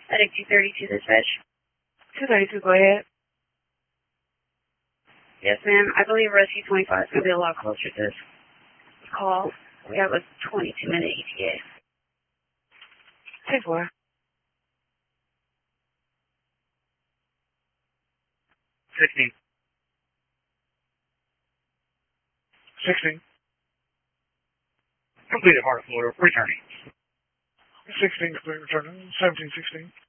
Medic 232 dispatch. 232, go ahead. Yes, ma'am. I believe Rescue 25 is going to be a lot closer to this call. We have a 22-minute ETA. 10-4. 16. 16. Completed heart floor, returning. 16 complete returning. 17, 16.